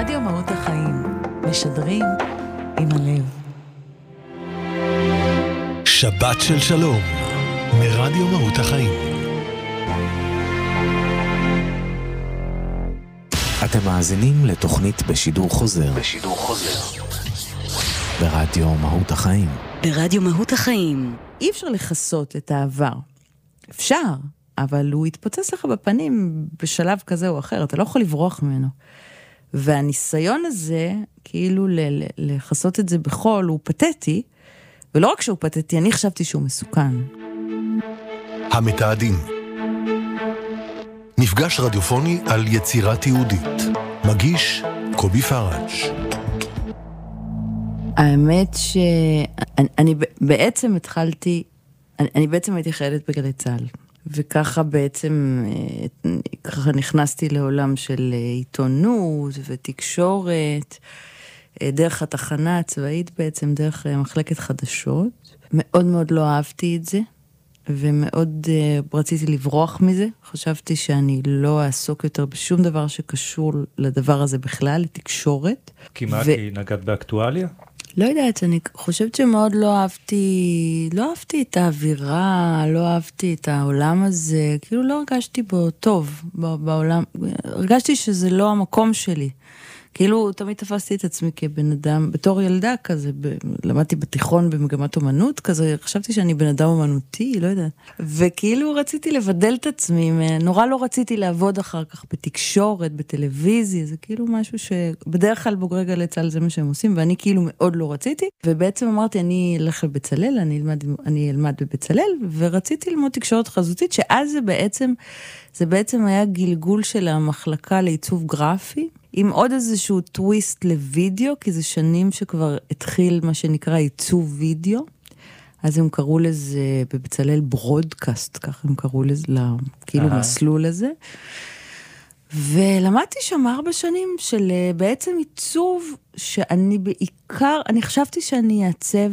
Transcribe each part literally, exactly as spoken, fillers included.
ברדיו מהות החיים, משדרים עם הלב. שבת של שלום, מרדיו מהות החיים. אתם מאזינים לתוכנית בשידור חוזר. בשידור חוזר. ברדיו מהות החיים. ברדיו מהות החיים. אי אפשר לחסות את העבר. אפשר, אבל הוא יתפוצץ לך בפנים בשלב כזה או אחר, אתה לא יכול לברוח ממנו. והניסיון הזה, כאילו ל- לחסות את זה בחול, הוא פתטי, ולא רק שהוא פתטי, אני חשבתי שהוא מסוכן. המתעדים. מפגש רדיופוני על יצירת יהודית. מגיש קובי פראג'. האמת שאני אני בעצם התחלתי, אני, אני בעצם הייתי חיילת בגלי צה"ל, וככה בעצם ככה נכנסתי לעולם של עיתונות ותקשורת, דרך התחנה הצבאית בעצם, דרך מחלקת חדשות. מאוד מאוד לא אהבתי את זה, ומאוד uh, רציתי לברוח מזה. חשבתי שאני לא אעסוק יותר בשום דבר שקשור לדבר הזה בכלל, לתקשורת. כי מה, ו... כי נגעת באקטואליה? לא יודעת, אני חושבת שמאוד לא אהבתי, לא אהבתי את האווירה, לא אהבתי את העולם הזה, כאילו לא הרגשתי בו טוב בעולם, הרגשתי שזה לא המקום שלי. כאילו, תמיד תפסתי את עצמי כבן אדם, בתור ילדה כזה, ב, למדתי בתיכון במגמת אומנות כזה, חשבתי שאני בן אדם אומנותי, לא יודעת. וכאילו רציתי לבדל את עצמי, נורא לא רציתי לעבוד אחר כך בתקשורת, בטלוויזיה, זה כאילו משהו שבדרך כלל בוגרי גלי צה"ל זה מה שהם עושים, ואני כאילו מאוד לא רציתי, ובעצם אמרתי, אני אלך לבצלאל, אני אלמד, אני אלמד בבצלאל, ורציתי ללמוד תקשורת חזותית, שאז זה בעצם, זה בעצם היה גלגול של המחלקה לעיצוב גרפי, עם עוד איזשהו טוויסט לוידאו, כי זה שנים שכבר התחיל מה שנקרא עיצוב וידאו, אז הם קראו לזה בבצלאל ברודקאסט, ככה הם קראו לזה, כאילו מסלול הזה, ולמדתי שם ארבע שנים של בעצם עיצוב, שאני בעיקר, אני חשבתי שאני אעצב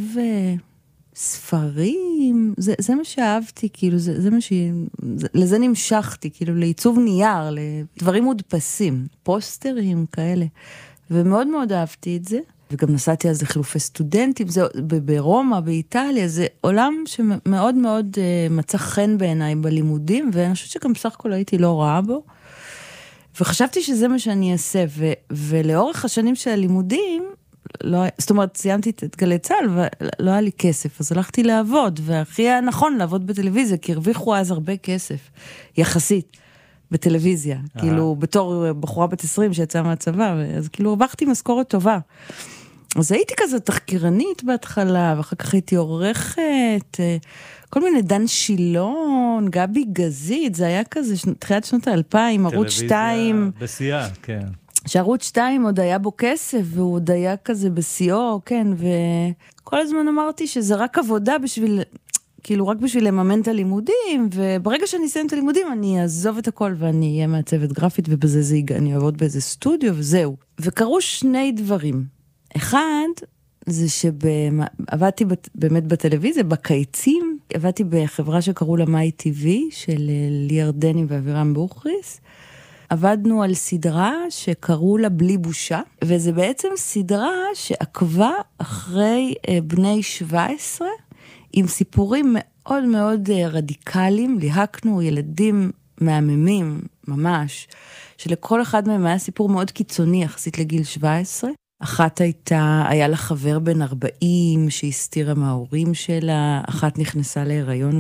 ספרים, זה, זה מה שאהבתי, כאילו, זה, זה מה ש... זה, לזה נמשכתי, כאילו, לעיצוב נייר, לדברים מודפסים, פוסטרים כאלה, ומאוד מאוד אהבתי את זה, וגם נסעתי אז לחילופי סטודנטים, זה ברומא, באיטליה, זה עולם שמאוד מאוד uh, מצא חן בעיניי בלימודים, ואני חושבת שגם בסך הכל הייתי לא רעה בו, וחשבתי שזה מה שאני אעשה, ו, ולאורך השנים של הלימודים, לא, זאת אומרת, סיימתי את גלי צה"ל ולא היה לי כסף, אז הלכתי לעבוד, והכי היה נכון לעבוד בטלוויזיה, כי הרוויחו אז הרבה כסף, יחסית, בטלוויזיה, כאילו בתור בחורה בת עשרים שיצאה מהצבא, אז כאילו הרווחתי משכורת טובה. אז הייתי כזה תחקירנית בהתחלה, ואחר כך הייתי עורכת, כל מיני דן שילון, גבי גזית, זה היה כזה, תחילת שנות האלפיים, ערוץ שתיים. טלוויזיה בשיאה, כן. שערוץ שתיים עוד היה בו כסף, והוא עוד היה כזה בשיאו, כן, וכל הזמן אמרתי שזה רק עבודה בשביל, כאילו רק בשביל לממן את הלימודים, וברגע שאני אסיים את הלימודים, אני אעזוב את הכל, ואני אהיה מעצבת גרפית, ובזה זה יגע, אני אעבוד באיזה סטודיו, וזהו. וקרו שני דברים. אחד, זה שעבדתי באמת בטלוויזיה, בקיצים, עבדתי בחברה שקראו לה מאי טי וי, של לי ירדני ואבירם בוכריס, עבדנו על סדרה שקראו לה בלי בושה, וזה בעצם סדרה שעקבה אחרי בני שבע עשרה, עם סיפורים מאוד מאוד רדיקליים, ליהקנו ילדים מהממים ממש, שלכל אחד מהם היה סיפור מאוד קיצוני יחסית לגיל שבע עשרה, אחת הייתה, היה לה חבר בן ארבעים שהסתירה מההורים שלה, אחת נכנסה להיריון